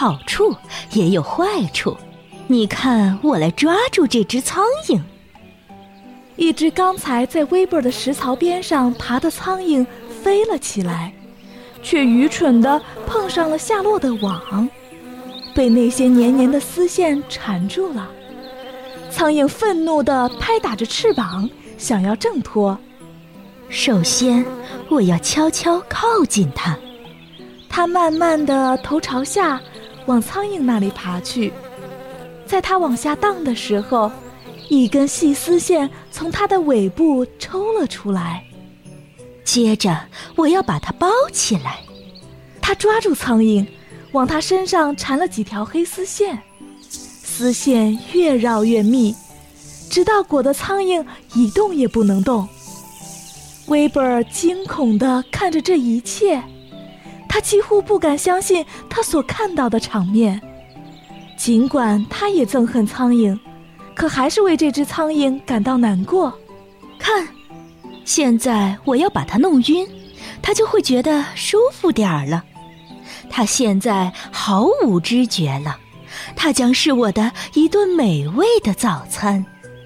好处也有坏处，你看我来抓住这只苍蝇。 一只刚才在威伯的食槽边上爬的苍蝇飞了起来，却愚蠢地碰上了夏洛的网，被那些黏黏的丝线缠住了。苍蝇愤怒地拍打着翅膀，想要挣脱。 首先我要悄悄靠近它。 它慢慢地头朝下往苍蝇那里爬去。在它往下荡的时候，一根细丝线从它的尾部抽了出来。 接着我要把它包起来。 他抓住苍蝇，往它身上缠了几条黑丝线，丝线越绕越密，直到裹得苍蝇一动也不能动。威伯尔惊恐地看着这一切，他几乎不敢相信他所看到的场面。尽管他也憎恨苍蝇，可还是为这只苍蝇感到难过。 看，现在我要把它弄晕，它就会觉得舒服点儿了。它现在毫无知觉了，它将是我的一顿美味的早餐。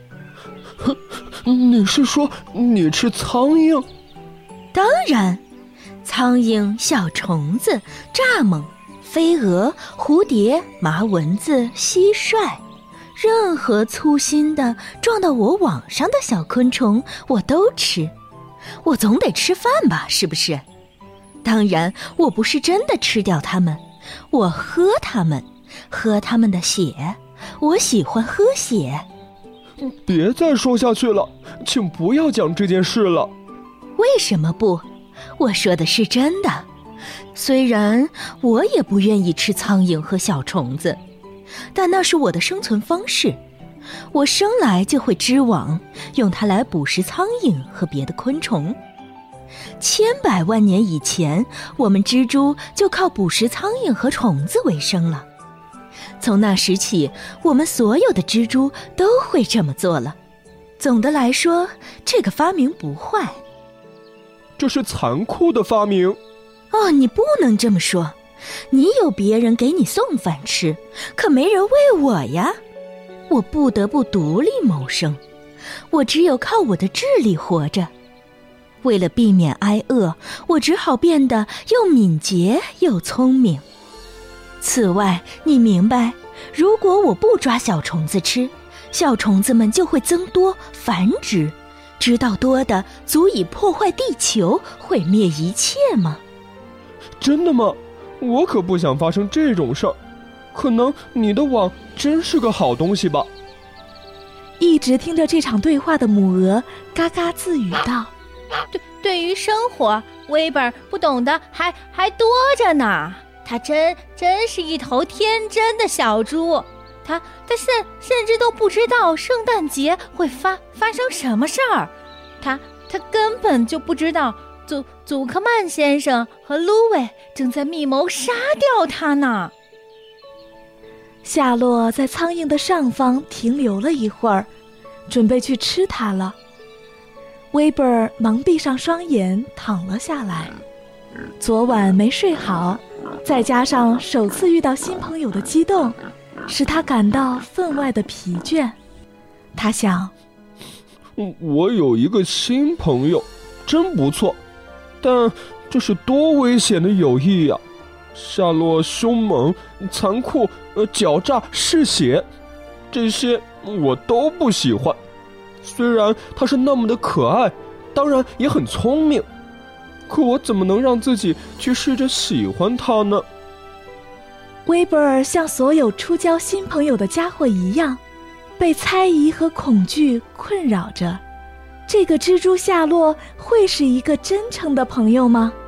你是说你吃苍蝇？ 当然，苍蝇、小虫子、蚱蜢、飞蛾、蝴蝶、麻蚊子、蟋蟀，任何粗心的撞到我网上的小昆虫我都吃。我总得吃饭吧，是不是？当然，我不是真的吃掉它们，我喝它们，喝它们的血。我喜欢喝血。 别再说下去了，请不要讲这件事了。 为什么不？我说的是真的。虽然我也不愿意吃苍蝇和小虫子，但那是我的生存方式。我生来就会织网，用它来捕食苍蝇和别的昆虫。千百万年以前，我们蜘蛛就靠捕食苍蝇和虫子为生了。从那时起，我们所有的蜘蛛都会这么做了。总的来说，这个发明不坏。 这是残酷的发明。 哦，你不能这么说。你有别人给你送饭吃，可没人喂我呀。我不得不独立谋生，我只有靠我的智力活着。为了避免挨饿，我只好变得又敏捷又聪明。此外，你明白，如果我不抓小虫子吃，小虫子们就会增多繁殖，直到多的足以破坏地球，毁灭一切吗？ 真的吗？我可不想发生这种事儿。可能你的网真是个好东西吧。 一直听着这场对话的母鹅嘎嘎自语道： 对于生活，威伯不懂的还多着呢。他真是一头天真的小猪。他甚至都不知道圣诞节会发生什么事儿。他根本就不知道祖克曼先生和芦苇正在密谋杀掉他呢。 夏洛在苍蝇的上方停留了一会儿，准备去吃它了。威伯尔忙闭上双眼躺了下来。昨晚没睡好，再加上首次遇到新朋友的激动，使他感到分外的疲倦。他想， 我有一个新朋友，真不错，但这是多危险的友谊呀！夏洛凶猛、残酷、狡诈、嗜血，这些我都不喜欢。虽然他是那么的可爱，当然也很聪明，可我怎么能让自己去试着喜欢他呢？ 威伯尔像所有初交新朋友的家伙一样，被猜疑和恐惧困扰着。这个蜘蛛夏洛会是一个真诚的朋友吗？